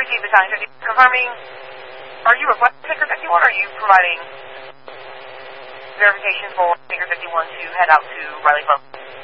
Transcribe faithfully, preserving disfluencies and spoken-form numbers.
received Battalion fifty. Confirming, are you requesting Tinker fifty-one, or are you providing verification for Tinker fifty-one to head out to Riley Club?